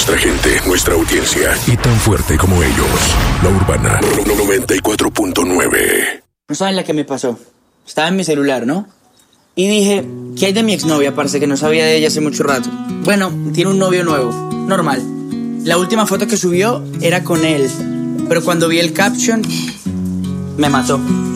Nuestra gente, nuestra audiencia. Y tan fuerte como ellos. La Urbana 94.9. No saben la que me pasó. Estaba en mi celular, ¿no? Y dije, ¿qué hay de mi exnovia, parce? Que no sabía de ella hace mucho rato. Bueno, tiene un novio nuevo. Normal. La última foto que subió era con él. Pero cuando vi el caption, me mató.